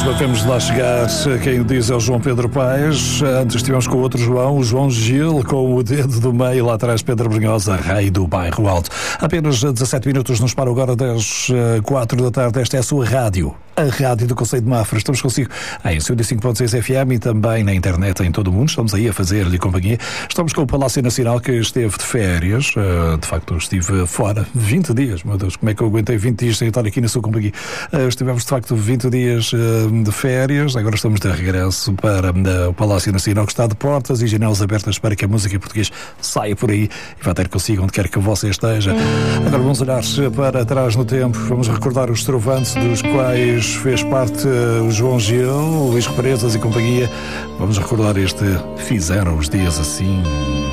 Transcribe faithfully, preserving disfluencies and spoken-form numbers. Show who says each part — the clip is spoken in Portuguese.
Speaker 1: próxima vamos lá chegar. Quem o diz é o João Pedro Paes. Antes estivemos com o outro João, o João Gil, com o dedo do meio. Lá atrás, Pedro Brunhosa, rei do bairro Alto. Apenas dezassete minutos nos param agora das quatro da tarde. Esta é a sua rádio, a rádio do Concelho de Mafra. Estamos consigo em cento e cinco ponto seis F M e também na internet em todo o mundo. Estamos aí a fazer-lhe companhia. Estamos com o Palácio Nacional, que esteve de férias. De facto, estive fora vinte dias. Meu Deus, como é que eu aguentei vinte dias sem estar aqui na sua companhia? Estivemos de facto vinte dias de férias. Agora estamos de regresso para o Palácio Nacional, que está de portas e janelas abertas para que a música portuguesa saia por aí e vá ter consigo onde quer que você esteja. Agora vamos olhar para trás no tempo. Vamos recordar os trovantes dos quais fez parte o João Gil, o Luís Represas e companhia. Vamos recordar este Fizeram os Dias Assim.